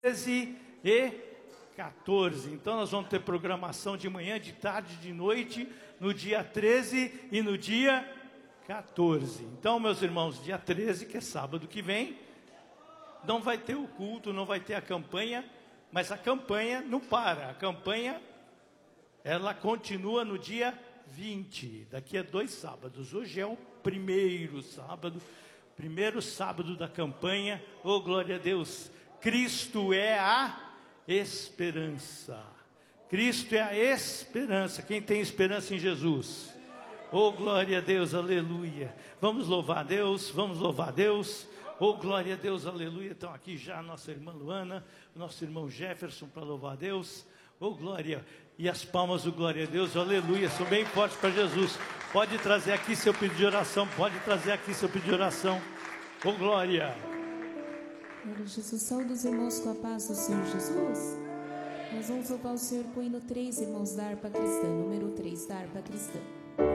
13 e 14. Então nós vamos ter programação de manhã, de tarde, de noite, no dia 13 e no dia 14. Então, meus irmãos, dia 13, que é sábado que vem, não vai ter o culto, não vai ter a campanha, mas a campanha não para. A campanha, ela continua no dia 20, daqui a 2 sábados. Hoje é o primeiro sábado da campanha. Oh, glória a Deus! Cristo é a esperança. Cristo é a esperança. Quem tem esperança em Jesus? Oh, glória a Deus, aleluia. Vamos louvar a Deus, vamos louvar a Deus. Oh, glória a Deus, aleluia. Então aqui já a nossa irmã Luana, o nosso irmão Jefferson para louvar a Deus. Oh, glória. E as palmas do glória a Deus, aleluia, são bem fortes para Jesus. Pode trazer aqui seu pedido de oração, pode trazer aqui seu pedido de oração. Oh, glória. Glória a Jesus, saúde os irmãos com a paz do Senhor Jesus. Nós vamos louvar o Senhor com o hino 3, irmãos da harpa cristã, número 3 da harpa cristã.